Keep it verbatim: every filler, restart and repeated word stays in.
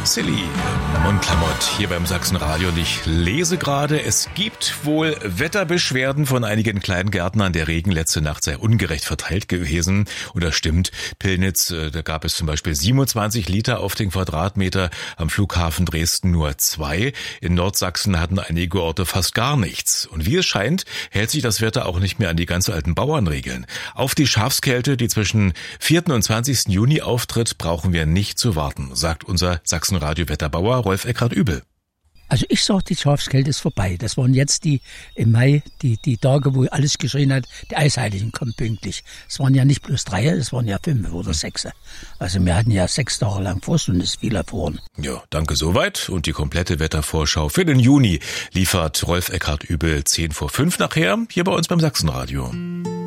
Silly, Mundklamott hier beim Sachsenradio und ich lese gerade, es gibt wohl Wetterbeschwerden von einigen Kleingärtnern. Der Regen letzte Nacht sei ungerecht verteilt gewesen. Und das stimmt. Pillnitz, da gab es zum Beispiel siebenundzwanzig Liter auf den Quadratmeter, am Flughafen Dresden nur zwei. In Nordsachsen hatten einige Orte fast gar nichts. Und wie es scheint, hält sich das Wetter auch nicht mehr an die ganz alten Bauernregeln. Auf die Schafskälte, die zwischen vierten und zwanzigsten Juni auftritt, brauchen wir nicht zu warten, sagt unser Sachsenradio-Wetterbauer Rolf Eckhard-Übel. Also ich sag, die Schafskälte ist vorbei. Das waren jetzt die im Mai, die die Tage, wo alles geschrien hat, die Eisheiligen kommen pünktlich. Es waren ja nicht bloß drei, es waren ja fünf oder sechs. Also wir hatten ja sechs Tage lang Frost und es fiel erfroren. Ja, danke soweit. Und die komplette Wettervorschau für den Juni liefert Rolf Eckhard-Übel zehn vor fünf nachher hier bei uns beim Sachsenradio.